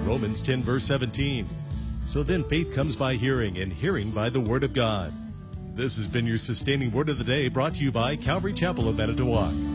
Romans 10, verse 17. So then faith comes by hearing, and hearing by the Word of God. This has been your Sustaining Word of the Day, brought to you by Calvary Chapel of Manitowoc.